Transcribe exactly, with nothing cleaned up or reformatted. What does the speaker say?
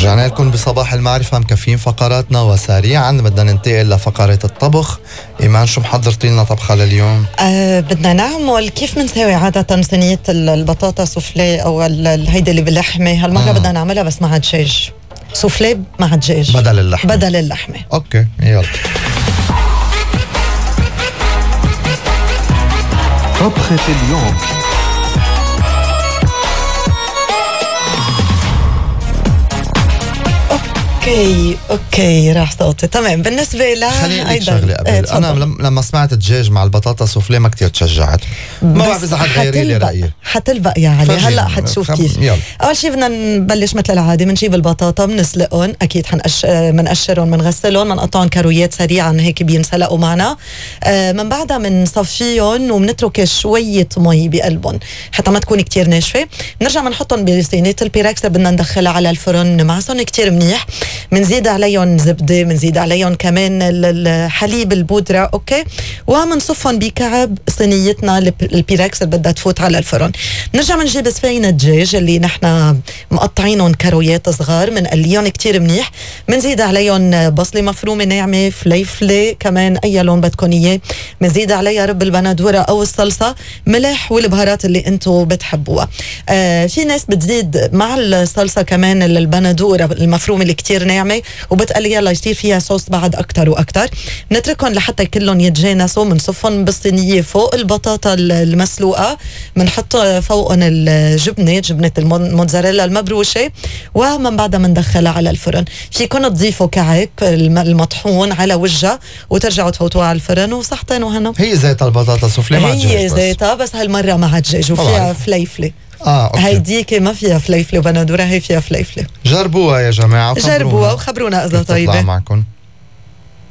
رجعنا لكم بصباح المعرفة، مكفين فقراتنا وسريعا بدنا ننتقل لفقرة الطبخ. إيمان، شو محضرتي لنا طبخة لليوم؟ أه بدنا نعمل كيف بنساوي عادة صينية البطاطا سوفلي أو هيدي اللي باللحمة. هالمرة آه. بدنا نعملها بس مع دجاج، سوفلي مع دجاج بدل اللحمة. بدل اللحمة. أوكي يلا. طبخة اليوم. اوكي اوكي راح صوتي تمام. بالنسبه ل خليني اقول شغله قبل. ايه انا لما سمعت الدجاج مع البطاطا سوفلي ما كتير تشجعت، ما بعرف اذا حتغيري لي رايي. حتلبق يا علي، هلا حتشوف خب... كيف. يلا. اول شيء بدنا نبلش مثل العاده، بنجيب البطاطا بنسلقهم، اكيد حنقش بنقشرهم بنغسلهم بنقطعهم كرويات سريعا هيك بينسلقوا معنا. آه من بعدها بنصفيهم وبنترك شويه مي بقلبهم حتى ما تكون كتير ناشفه. بنرجع بنحطهم بصينيه البيركس اللي بدنا ندخلها على الفرن، نمعسهم كتير منيح، منزيد عليهم زبدة، منزيد عليهم كمان الحليب البودرة، أوكي، ومنصفهم بكعب صينيتنا البيركس اللي بدها تفوت على الفرن. نرجع منجيب صفاين الدجاج اللي نحنا مقطعينهم كرويات صغار، منقليهم كتير منيح، منزيد عليهم بصلة مفرومة ناعمة، فليفلة كمان أي لون بدكن إياه، منزيد عليها رب البندورة أو الصلصة، ملح والبهارات اللي أنتو بتحبوها. آه في ناس بتزيد مع الصلصة كمان البندورة المفرومة اللي كتير ناعمة وبتقليها ليصير فيها صوص بعد أكتر وأكتر. نتركهم لحتى كلهم يتجانسوا، منصفهم بالصينية فوق البطاطا المسلوقة، منحط فوقهم الجبنة، جبنة الموتزاريلا المبروشة، ومن بعدها مندخلها على الفرن. فيكن تضيفوا كعك المطحون على وجهها وترجعوا تفوتوها على الفرن وصحتين وهنا. هي زيت البطاطا سوفلي مع دجاج، هي زيتها بس هالمرة مع دجاج وفيها فليفلة. اه اوكي. هيديك ما فيها فليفلة وبندورة، هي فيها فليفلة. جربوها يا جماعة، جربوها وخبرونا إذا طيبة. معكم.